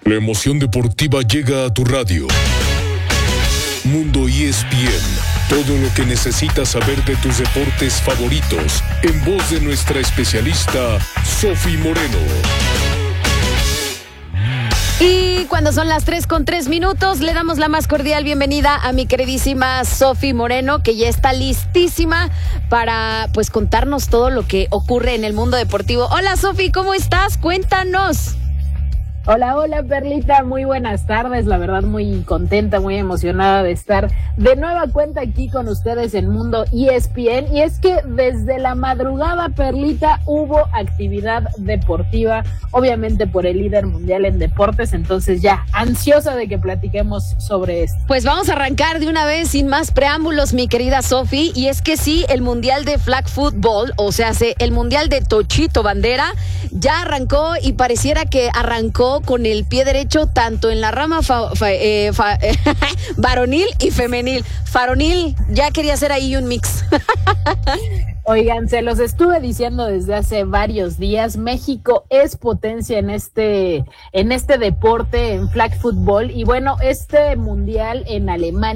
La emoción deportiva llega a tu radio. Mundo ESPN. Todo lo que necesitas saber de tus deportes favoritos, en voz de nuestra especialista, Sofi Moreno. Y cuando son las 3:03, le damos la más cordial bienvenida a mi queridísima Sofi Moreno, que ya está listísima para pues contarnos todo lo que ocurre en el mundo deportivo. Hola Sofi, ¿cómo estás? Cuéntanos. Hola Perlita, muy buenas tardes, la verdad muy contenta, muy emocionada de estar de nueva cuenta aquí con ustedes en Mundo ESPN, y es que desde la madrugada, Perlita, hubo actividad deportiva, obviamente por el líder mundial en deportes, entonces ya ansiosa de que platiquemos sobre esto. Pues vamos a arrancar de una vez sin más preámbulos, mi querida Sofi, y es que sí, el mundial de flag football, o sea, el mundial de Tochito Bandera, ya arrancó y pareciera que arrancó con el pie derecho tanto en la rama varonil y femenil. Faronil, ya quería hacer ahí un mix. Oigan, se los estuve diciendo desde hace varios días, México es potencia en este deporte, en flag football, y bueno, este mundial en Alemania